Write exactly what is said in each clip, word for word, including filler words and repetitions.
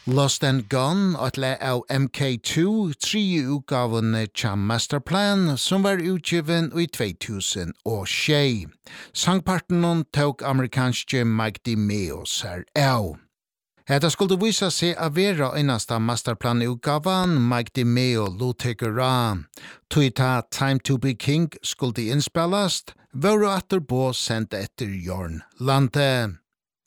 Lost and Gone, at le av M K to, tre utgavene tja Masterplan, som var utgiven i två tusen og sju. Sangparten tog amerikanske Mike DeMeos her av. Hetta skulle visa seg a vera einasta Masterplan-utgavan Mike DeMeo lutekera. Tuita Time to be King skulle innspellast, var atterpå sendt etter Jørn Lande.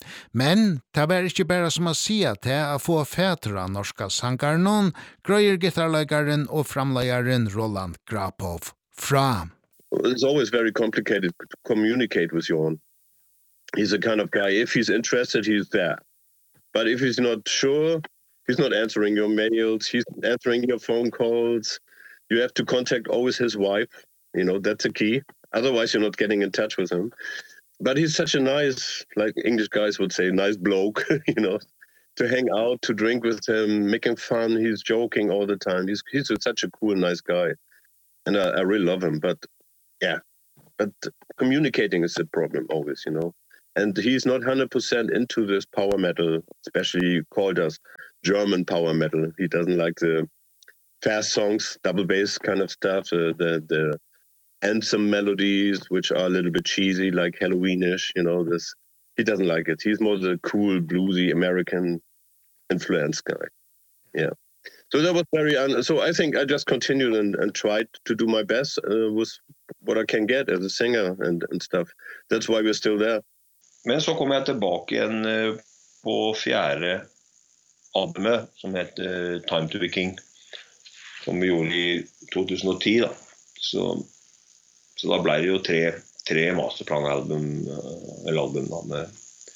Men det var ikke bare som å si at det er å få fætre av norska sangarnon, grøyer gitarlegaren og framlegaren Roland Grapov fra. It's always very complicated to communicate with Jørn. He's a kind of guy, if he's interested, he's there. But if he's not sure, he's not answering your mails, he's answering your phone calls. You have to contact always his wife, you know, that's a key. Otherwise, you're not getting in touch with him. But he's such a nice, like English guys would say, nice bloke, you know, to hang out, to drink with him, making fun. He's joking all the time. He's he's such a cool, nice guy. And I, I really love him. But, yeah, but communicating is the problem always, you know. And he's not one hundred percent into this power metal, especially called us German power metal. He doesn't like the fast songs, double bass kind of stuff, uh, the the anthem melodies, which are a little bit cheesy, like Halloweenish, you know, this. He doesn't like it. He's more the cool, bluesy, American influence guy. Yeah. So that was very, un- so I think I just continued and, and tried to do my best uh, with what I can get as a singer and, and stuff. That's why we're still there. Men så kom jeg tilbake igjen uh, på fjerde albumet, som heter uh, Time to be King, som vi gjorde i two thousand ten da. Så Så da ble det jo tre, tre masterplan-album, eller album da, med,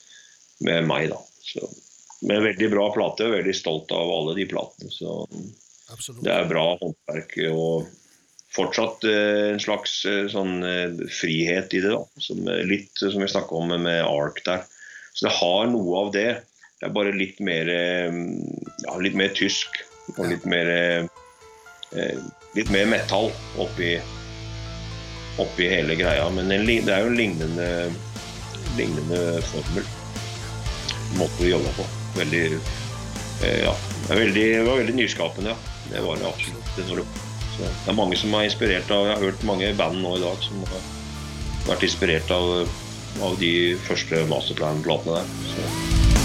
med meg da. Så, med en veldig bra plate, veldig stolt av alle de platene. Så Absolutt. Det er bra håndverk, og fortsatt eh, en slags eh, sånn eh, frihet i det da. Som er litt, som vi snakket om med Ark der. Så det har noe av det. Det er bare litt mer, eh, ja, litt mer tysk, og litt mer, eh, litt mer metal oppi oppi hele greia, men det er jo en lignende lignende formel måte vi jobber på. Veldig eh, ja, det er veldig det var veldig nyskapende, ja. Det var det absolutt. Det var det. Så det er mange som er inspirert av, jeg har hørt mange band nå i dag som har vært inspirert av av de første Masterplan-platene der. Så